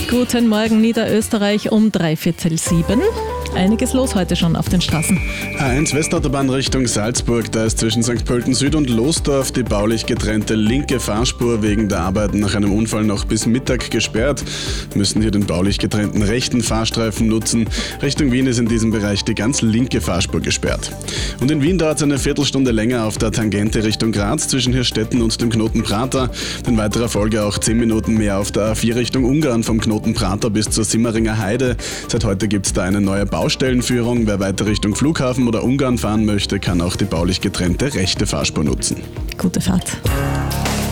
Guten Morgen Niederösterreich um 7:15. Einiges los heute schon auf den Straßen. A1 Westautobahn Richtung Salzburg, da ist zwischen St. Pölten Süd und Losdorf die baulich getrennte linke Fahrspur wegen der Arbeiten nach einem Unfall noch bis Mittag gesperrt. Müssen hier den baulich getrennten rechten Fahrstreifen nutzen. Richtung Wien ist in diesem Bereich die ganz linke Fahrspur gesperrt. Und in Wien dauert es eine Viertelstunde länger auf der Tangente Richtung Graz zwischen Hirstetten und dem Knoten Prater. In weiterer Folge auch 10 Minuten mehr auf der A4 Richtung Ungarn vom Knoten Prater bis zur Simmeringer Heide. Seit heute gibt es da eine neue Baustellenführung. Wer weiter Richtung Flughafen oder Ungarn fahren möchte, kann auch die baulich getrennte rechte Fahrspur nutzen. Gute Fahrt.